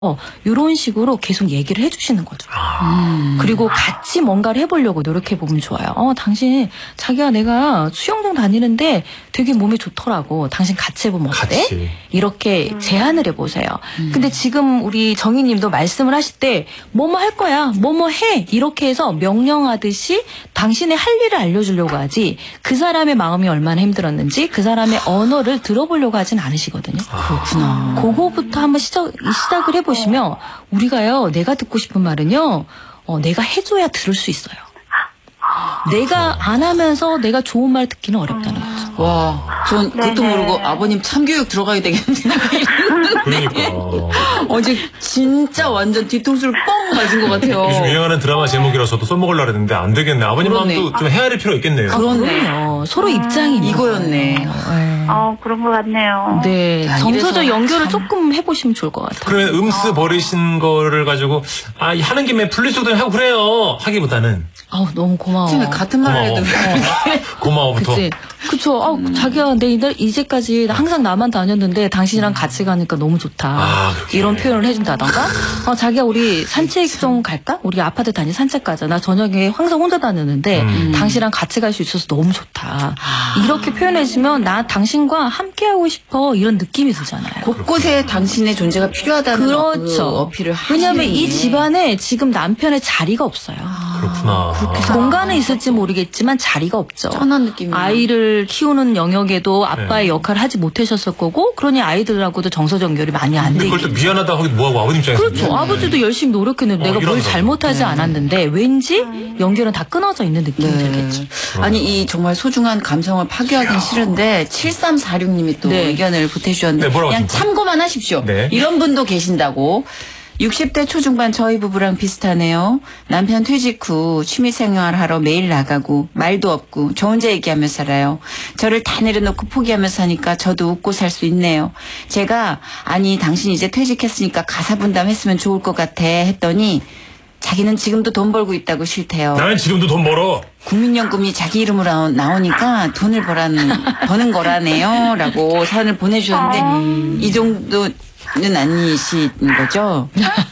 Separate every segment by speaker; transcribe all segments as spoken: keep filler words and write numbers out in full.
Speaker 1: 어, 이런 식으로 계속 얘기를 해주시는 거죠.
Speaker 2: 아.
Speaker 1: 그리고 같이 뭔가를 해보려고 노력해보면 좋아요. 어, 당신, 자기야, 내가 수영장 다니는데 되게 몸에 좋더라고. 당신 같이 해보면 어때?
Speaker 2: 같이.
Speaker 1: 이렇게
Speaker 3: 음.
Speaker 1: 제안을 해보세요.
Speaker 3: 음.
Speaker 1: 근데 지금 우리 정희님도 말씀을 하실 때, 뭐뭐 할 거야, 뭐뭐 해. 이렇게 해서 명령하듯이 당신의 할 일을 알려주려고 하지, 그 사람의 마음이 얼마나 힘들었는지, 그 사람의 언어를 들어보려고 하진 않으시거든요.
Speaker 3: 그렇구나.
Speaker 1: 그거부터 한번 시작, 시작을 해보시면, 우리가요, 내가 듣고 싶은 말은요, 어, 내가 해줘야 들을 수 있어요. 내가 안 하면서 내가 좋은 말 듣기는 어렵다는 거죠.
Speaker 3: 와, 전 그것도
Speaker 4: 네네.
Speaker 3: 모르고 아버님 참교육 들어가야 되겠는데.
Speaker 2: 그러니까.
Speaker 3: 어제 진짜 완전 뒤통수를 뻥 맞은 것 같아요.
Speaker 2: 요즘 유행하는 드라마 제목이라서도 써먹으려고 했는데 안 되겠네. 아버님
Speaker 3: 그러네.
Speaker 2: 마음도 좀 헤아릴 필요가 있겠네요.
Speaker 1: 아,
Speaker 3: 그렇네.
Speaker 1: 그럼요. 서로 입장이 있는
Speaker 3: 이거였네.
Speaker 1: 거예요. 네.
Speaker 4: 어, 그런 것 같네요.
Speaker 1: 네,
Speaker 3: 야,
Speaker 1: 정서적
Speaker 3: 이래서
Speaker 1: 연결을
Speaker 3: 참-
Speaker 1: 조금 해보시면 좋을 것 같아요.
Speaker 2: 그러면 음스 버리신 거를 가지고 아 하는 김에 분리수거도 하고 그래요 하기보다는
Speaker 1: 아우, 너무 고마워.
Speaker 3: 지금 같은 말을
Speaker 2: 고마워.
Speaker 3: 해도.
Speaker 2: 고마워부터.
Speaker 1: 그치. 그쵸. 아, 자기야, 내 이날, 이제까지 나 항상 나만 다녔는데 당신이랑 같이 가니까 너무 좋다.
Speaker 2: 아, 그렇게.
Speaker 1: 이런 표현을 해준다던가. 어, 자기야, 우리 산책 좀 갈까? 우리 아파트 다니 산책 가자. 나 저녁에 항상 혼자 다녔는데
Speaker 2: 음.
Speaker 1: 당신이랑 같이 갈 수 있어서 너무 좋다. 이렇게 표현해주면 나 당신과 함께하고 싶어. 이런 느낌이 들잖아요.
Speaker 3: 곳곳에 당신의 존재가 필요하다는
Speaker 1: 그렇죠.
Speaker 3: 어, 어필을 하시는
Speaker 1: 왜냐하면 이
Speaker 3: 게.
Speaker 1: 집안에 지금 남편의 자리가 없어요.
Speaker 2: 그렇구나.
Speaker 1: 공간은 있을지 모르겠지만 자리가 없죠.
Speaker 3: 짠한 느낌이에요.
Speaker 1: 아이를 키우는 영역에도 아빠의
Speaker 2: 네.
Speaker 1: 역할을 하지 못하셨을 거고, 그러니 아이들하고도 정서 연결이 많이 안
Speaker 2: 근데
Speaker 1: 되고.
Speaker 2: 그걸 또 미안하다 하기 뭐하고 아버님 입장에서.
Speaker 1: 그렇죠. 아버지도 열심히 노력했는데
Speaker 2: 어,
Speaker 1: 내가 뭘
Speaker 2: 이런 거.
Speaker 1: 잘못하지
Speaker 3: 네.
Speaker 1: 않았는데 왠지 연결은 다 끊어져 있는 느낌이
Speaker 3: 네.
Speaker 1: 들겠죠.
Speaker 3: 아니 이 정말 소중한 감성을 파괴하기는 싫은데 칠삼사육 님이 또
Speaker 1: 네.
Speaker 3: 의견을 보태주셨는데
Speaker 2: 네, 뭐라고
Speaker 3: 그냥
Speaker 2: 하십니까?
Speaker 3: 참고만 하십시오.
Speaker 2: 네.
Speaker 3: 이런 분도 계신다고. 육십 대 초중반 저희 부부랑 비슷하네요. 남편 퇴직 후 취미생활하러 매일 나가고 말도 없고 저 혼자 얘기하며 살아요. 저를 다 내려놓고 포기하며 사니까 저도 웃고 살 수 있네요. 제가 아니 당신 이제 퇴직했으니까 가사 분담했으면 좋을 것 같아 했더니 자기는 지금도 돈 벌고 있다고 싫대요.
Speaker 2: 나는 지금도 돈 벌어.
Speaker 3: 국민연금이 자기 이름으로 나오- 나오니까 돈을 버라는, 버는 거라네요. 라고 사연을 보내주셨는데, 이 정도는 아니신 거죠?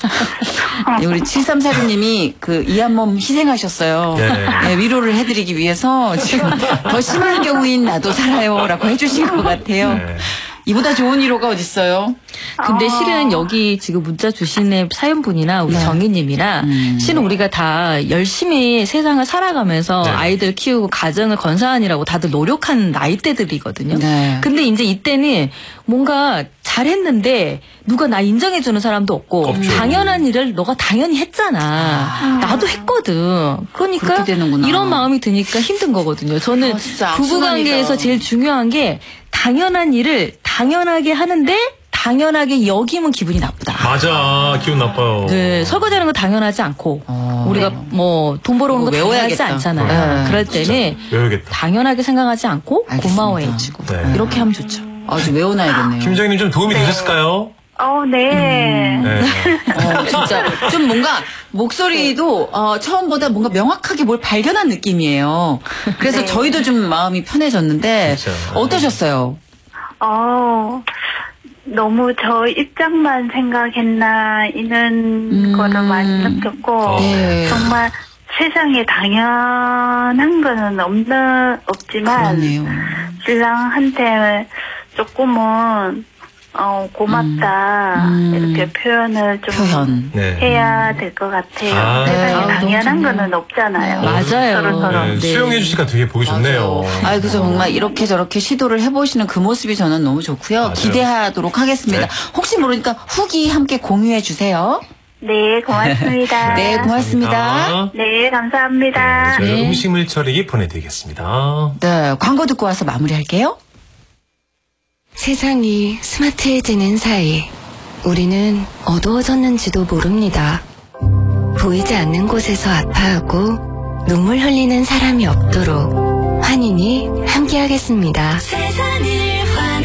Speaker 3: 네, 우리 칠삼사육 님이 그 이 한 몸 희생하셨어요.
Speaker 2: 네.
Speaker 3: 네, 위로를 해드리기 위해서 지금 더 심한 경우인 나도 살아요. 라고 해주신 것 같아요.
Speaker 2: 네.
Speaker 3: 이보다 좋은 위로가 어딨어요?
Speaker 1: 근데
Speaker 4: 아.
Speaker 1: 실은 여기 지금 문자 주신 사연분이나 우리
Speaker 3: 네.
Speaker 1: 정희님이나
Speaker 3: 음.
Speaker 1: 실은 우리가 다 열심히 세상을 살아가면서
Speaker 2: 네.
Speaker 1: 아이들 키우고 가정을 건사하느라고 다들 노력한 나이대들이거든요.
Speaker 3: 네.
Speaker 1: 근데 이제 이때는 뭔가 잘했는데 누가 나 인정해주는 사람도 없고
Speaker 2: 없죠.
Speaker 1: 당연한 일을 너가 당연히 했잖아. 나도 했거든. 그러니까
Speaker 3: 그렇게 되는구나.
Speaker 1: 이런 마음이 드니까 힘든 거거든요. 저는
Speaker 3: 아, 진짜 악순환이다.
Speaker 1: 부부관계에서 제일 중요한 게 당연한 일을 당연하게 하는데 당연하게 여기면 기분이 나쁘다.
Speaker 2: 맞아. 기분 나빠요.
Speaker 1: 네, 설거지하는 거 당연하지 않고
Speaker 3: 어.
Speaker 1: 우리가 뭐 돈 벌어오는 거
Speaker 3: 이거
Speaker 1: 당연하지
Speaker 3: 외워야겠다.
Speaker 1: 않잖아요.
Speaker 3: 네,
Speaker 1: 그럴 때는
Speaker 2: 외우겠다.
Speaker 1: 당연하게 생각하지 않고
Speaker 3: 알겠습니다.
Speaker 1: 고마워해주고
Speaker 2: 네.
Speaker 1: 이렇게 하면 좋죠.
Speaker 3: 아주 외워놔야겠네요.
Speaker 2: 김정희님 좀 도움이 되셨을까요?
Speaker 4: 어, 네.
Speaker 2: 네.
Speaker 3: 어, 진짜 좀 뭔가 목소리도 어, 처음보다 뭔가 명확하게 뭘 발견한 느낌이에요. 그래서
Speaker 4: 네.
Speaker 3: 저희도 좀 마음이 편해졌는데
Speaker 2: 그렇죠.
Speaker 3: 어떠셨어요?
Speaker 4: 어, 너무 저 입장만 생각했나, 이런
Speaker 3: 음.
Speaker 4: 거를 많이 느꼈고,
Speaker 2: 어.
Speaker 3: 네.
Speaker 4: 정말 세상에 당연한 거는 없는, 없지만,
Speaker 3: 그렇네요.
Speaker 4: 신랑한테 조금은, 어, 고맙다,
Speaker 3: 음.
Speaker 4: 이렇게 표현을 좀
Speaker 3: 표현.
Speaker 2: 네.
Speaker 4: 해야 될 것 같아요.
Speaker 2: 아.
Speaker 4: 세상에
Speaker 1: 아우, 너무
Speaker 4: 당연한
Speaker 1: 좋네요.
Speaker 4: 거는 없잖아요.
Speaker 1: 맞아요.
Speaker 4: 서로 서로.
Speaker 2: 네.
Speaker 1: 네.
Speaker 2: 수용해 주시니까 되게 보기 좋네요.
Speaker 3: 아, 그래서 정말 이렇게 저렇게 시도를 해보시는 그 모습이 저는 너무 좋고요.
Speaker 2: 맞아요.
Speaker 3: 기대하도록 하겠습니다.
Speaker 2: 네.
Speaker 3: 혹시 모르니까 후기 함께 공유해 주세요.
Speaker 4: 네, 고맙습니다.
Speaker 3: 네, 고맙습니다.
Speaker 4: 네, 감사합니다.
Speaker 2: 네, 저희가
Speaker 1: 네.
Speaker 2: 음식물 처리기 보내드리겠습니다.
Speaker 3: 네, 광고 듣고 와서 마무리할게요.
Speaker 5: 세상이 스마트해지는 사이 우리는 어두워졌는지도 모릅니다. 보이지 않는 곳에서 아파하고 눈물 흘리는 사람이 없도록 환인이 함께하겠습니다.
Speaker 6: 세상을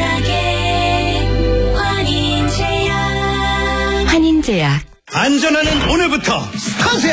Speaker 6: 환하게 환인제약
Speaker 5: 환인제약
Speaker 7: 안전하는 오늘부터 스타트!